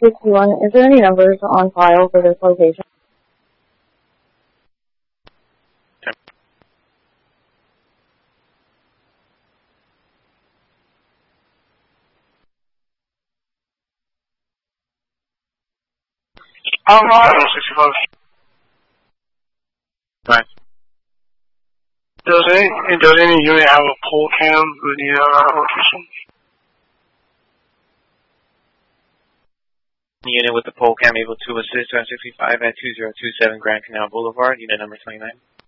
61. Is there any numbers on file for this location? I'm not 65. Right. Does any unit have a pole cam with the location? Unit with the pole cam able to assist on 65 at 2027 Grand Canal Boulevard, unit number 29.